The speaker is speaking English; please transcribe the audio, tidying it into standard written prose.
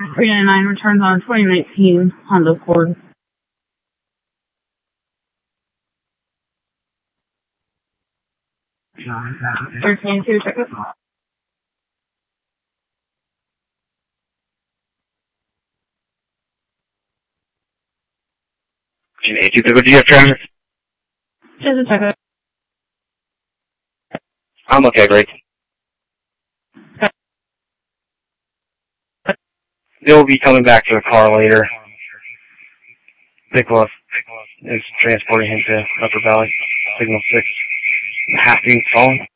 399 returns on 2019 Honda Accord. 13-2, check it. In 82, do you have traffic? Just a check it. I'm okay, great. They'll be coming back to the car later. Nicholas is transporting him to Upper Valley, Signal 6. Happy calling.